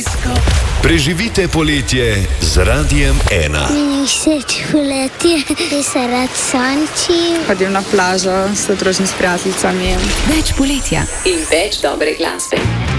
Preživite poletje z Radiem 1. Meni všeč poletje, ker se rad sončim. Hodim na plažo s družinami, s prijateljicami. Več poletja in več dobre glasbe.